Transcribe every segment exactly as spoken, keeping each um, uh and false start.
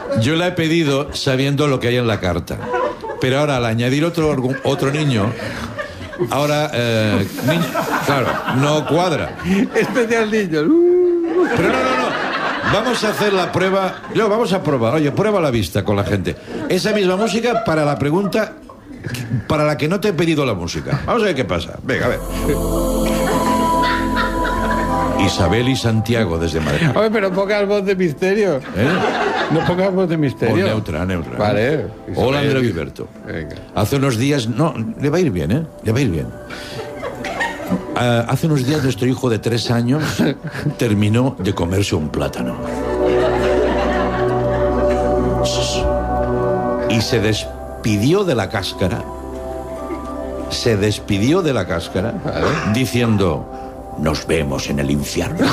Yo la he pedido sabiendo lo que hay en la carta. Pero ahora, al añadir otro, otro niño, ahora, eh, niño, claro, no cuadra. Especial niño. Pero no, no, no. Vamos a hacer la prueba. Yo, vamos a probar. Oye, prueba la vista con la gente. Esa misma música para la pregunta para la que no te he pedido la música. Vamos a ver qué pasa. Venga, a ver. Isabel y Santiago desde Madrid. Oye, pero pongas voz de misterio. ¿Eh? No pongas voz de misterio. O neutra, neutra. Vale. Hola, Andreu Guiberto. Venga. Hace unos días... No, le va a ir bien, ¿eh? Le va a ir bien. Uh, hace unos días nuestro hijo de tres años terminó de comerse un plátano. Y se despidió de la cáscara. Se despidió de la cáscara, ¿vale? Diciendo... Nos vemos en el infierno.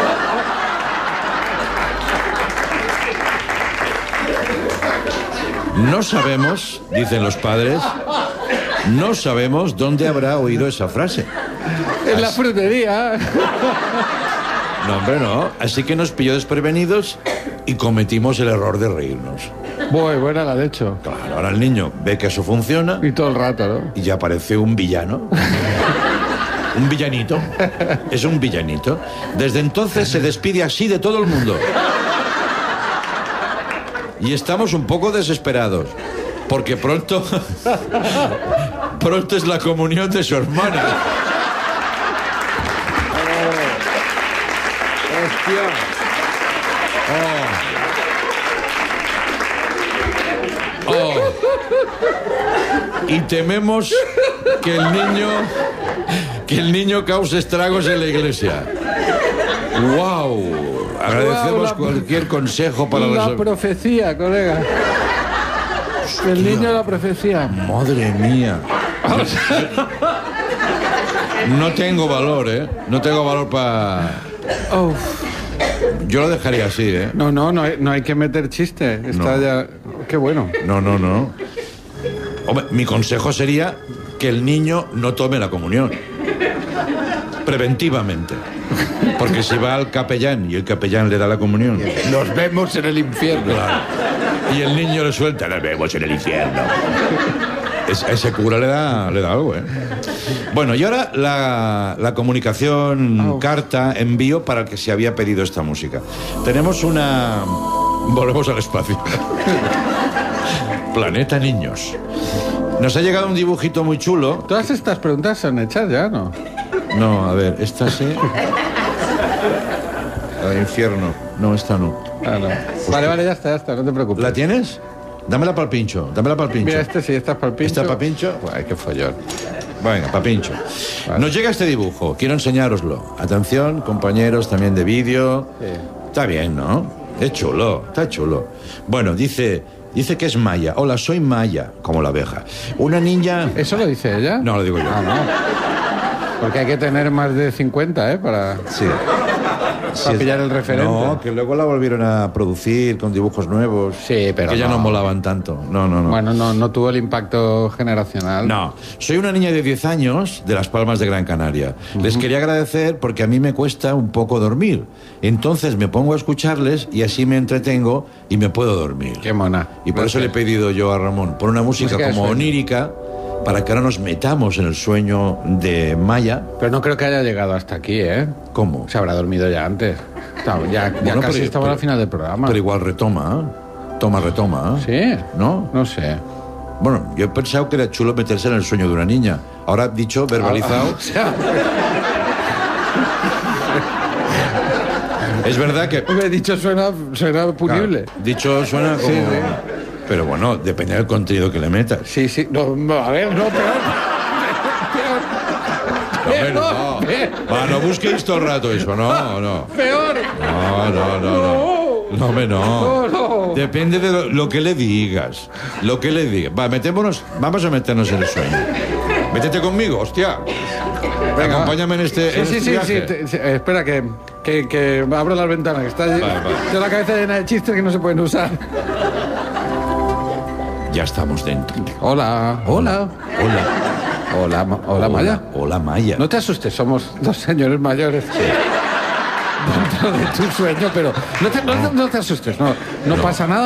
No sabemos, dicen los padres, no sabemos dónde habrá oído esa frase. En la frutería. No, hombre, no. Así que nos pilló desprevenidos y cometimos el error de reírnos. Muy buena la de hecho. Claro, ahora el niño ve que eso funciona. Y todo el rato, ¿no? Y ya parece un villano. Un villanito. Es un villanito. Desde entonces se despide así de todo el mundo. Y estamos un poco desesperados. Porque pronto... pronto es la comunión de su hermana. Oh, hostia. Oh. Oh. Y tememos que el niño... que el niño cause estragos en la iglesia. ¡Wow! Agradecemos wow, la, cualquier consejo para la los... profecía, colega. Hostia. El niño de la profecía. Madre mía. No tengo valor, ¿eh? No tengo valor para... Oh. Yo lo dejaría así, ¿eh? No, no, no hay, no hay que meter chiste. Está no. ya... Qué bueno. No, no, no. Hombre, mi consejo sería que el niño no tome la comunión. Preventivamente. Porque si va al capellán y el capellán le da la comunión... Nos vemos en el infierno. Claro. Y el niño le suelta, nos vemos en el infierno. Es, ese cura le da, le da algo, ¿eh? Bueno, y ahora la, la comunicación, oh. carta, envío para el que se había pedido esta música. Tenemos una... Volvemos al espacio. Planeta Niños. Nos ha llegado un dibujito muy chulo. Todas estas preguntas son hechas ya, ¿no? No, a ver, esta sí. Al infierno. No, esta no. Ah, no. Pues vale, vale, ya está, ya está, no te preocupes. ¿La tienes? Dámela para el pincho, dámela para el pincho. Mira, este sí, esta es para el pincho. ¿Esta para pincho? Ay, qué follón. Venga, para pincho. Vale. Nos llega este dibujo, quiero enseñároslo. Atención, compañeros también de vídeo. Sí. Está bien, ¿no? Es chulo, está chulo. Bueno, dice... Dice que es Maya. Hola, soy Maya, como la abeja. Una niña... ¿Eso lo dice ella? No, lo digo yo. Ah, no. Porque hay que tener más de cincuenta, ¿eh? Para, sí. para sí, pillar el referente. No, que luego la volvieron a producir con dibujos nuevos. Sí, pero que ya no. no molaban tanto. No, no, no. Bueno, no, no tuvo el impacto generacional. No. Soy una niña de diez años de Las Palmas de Gran Canaria. Uh-huh. Les quería agradecer porque a mí me cuesta un poco dormir. Entonces me pongo a escucharles y así me entretengo y me puedo dormir. Qué mona. Y por eso le he pedido yo a Ramón, por una música, música como onírica, para que ahora nos metamos en el sueño de Maya. Pero no creo que haya llegado hasta aquí, ¿eh? ¿Cómo? Se habrá dormido ya antes. Ya, ya, ya bueno, casi estaba al final del programa. Pero igual retoma, ¿eh? Toma, retoma. ¿eh? ¿Sí? ¿No? No sé. Bueno, yo he pensado que era chulo meterse en el sueño de una niña. Ahora dicho, verbalizado... Ah, o sea... Es verdad que... He dicho suena, suena punible. Claro, dicho suena como... Sí, sí. Pero bueno, depende del contenido que le metas. Sí, sí. No, no a ver, no, peor. Peor. No, no, no. Va, no busquéis todo el rato eso, no, no. Peor. No, no, no, no. No, me no. No, no. Depende de lo, lo que le digas. Lo que le digas. Va, metémonos, vamos a meternos en el sueño. Métete conmigo, hostia. Venga, acompáñame en este, sí, en sí, este sí, viaje. sí, te, sí. Espera, que, que, que abro las ventanas, que está vale, vale. Tengo la cabeza llena de chistes que no se pueden usar. Ya estamos dentro. Hola. Hola. Hola. Hola, hola, hola Maya. Hola, Maya. No te asustes, somos dos señores mayores. Sí. Dentro de tu sueño, pero no te, no, no te asustes, no, no, no. pasa nada.